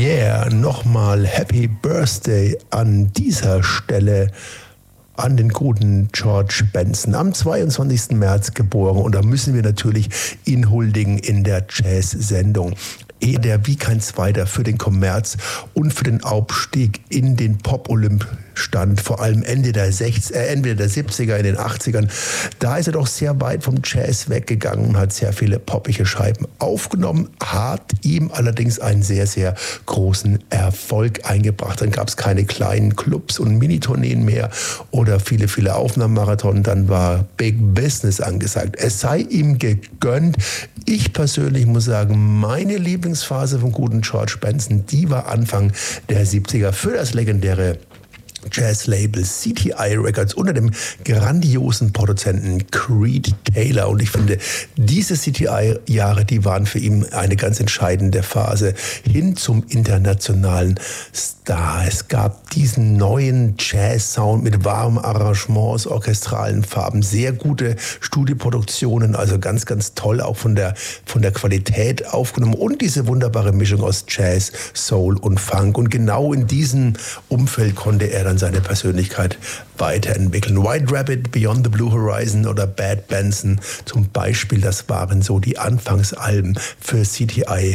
Yeah, nochmal Happy Birthday an dieser Stelle an den guten George Benson, am 22. März geboren. Und da müssen wir natürlich ihn huldigen in der Jazz-Sendung. Er, der wie kein Zweiter für den Kommerz und für den Aufstieg in den Pop-Olymp stand, vor allem Ende der 70er, in den 80ern. Da ist er doch sehr weit vom Jazz weggegangen und hat sehr viele poppige Scheiben aufgenommen, hat ihm allerdings einen sehr, sehr großen Erfolg eingebracht. Dann gab es keine kleinen Clubs und Minitourneen mehr oder viele, viele Aufnahmemarathon. Dann war Big Business angesagt. Es sei ihm gegönnt. Ich persönlich muss sagen, meine Lieblingsphase vom guten George Benson, die war Anfang der 70er für das legendäre Jazz-Label CTI Records unter dem grandiosen Produzenten Creed Taylor. Und ich finde, diese CTI-Jahre, die waren für ihn eine ganz entscheidende Phase hin zum internationalen Star. Es gab diesen neuen Jazz-Sound mit warmen Arrangements, orchestralen Farben, sehr gute Studioproduktionen, also ganz, ganz toll, auch von der Qualität aufgenommen und diese wunderbare Mischung aus Jazz, Soul und Funk. Und genau in diesem Umfeld konnte er dann seine Persönlichkeit weiterentwickeln. White Rabbit, Beyond the Blue Horizon oder Bad Benson zum Beispiel, das waren so die Anfangsalben für CTI.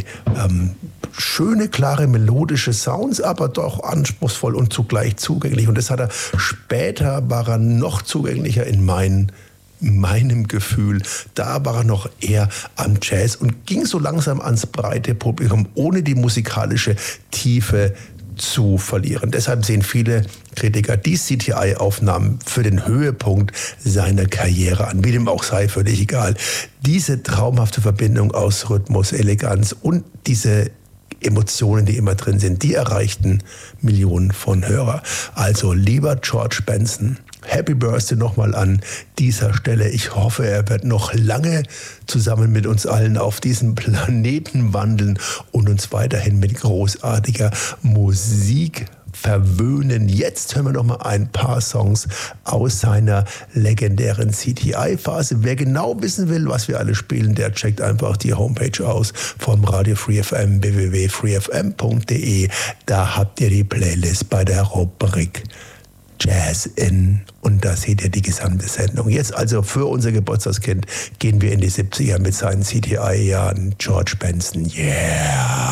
Schöne, klare, melodische Sounds, aber doch anspruchsvoll und zugleich zugänglich. Und das hat er später, war er noch zugänglicher in meinem Gefühl. Da war er noch eher am Jazz und ging so langsam ans breite Publikum, ohne die musikalische Tiefe zu verlieren. Deshalb sehen viele Kritiker die CTI-Aufnahmen für den Höhepunkt seiner Karriere an. Wie dem auch sei, völlig egal. Diese traumhafte Verbindung aus Rhythmus, Eleganz und diese Emotionen, die immer drin sind, die erreichten Millionen von Hörer. Also lieber George Benson, Happy Birthday nochmal an dieser Stelle. Ich hoffe, er wird noch lange zusammen mit uns allen auf diesem Planeten wandeln und uns weiterhin mit großartiger Musik verwöhnen. Jetzt hören wir noch mal ein paar Songs aus seiner legendären CTI-Phase. Wer genau wissen will, was wir alle spielen, der checkt einfach die Homepage aus vom Radio Free FM, www.freefm.de. Da habt ihr die Playlist bei der Rubrik Jazz In und da seht ihr die gesamte Sendung. Jetzt also für unser Geburtstagskind gehen wir in die 70er mit seinen CTI-Jahren. George Benson, yeah!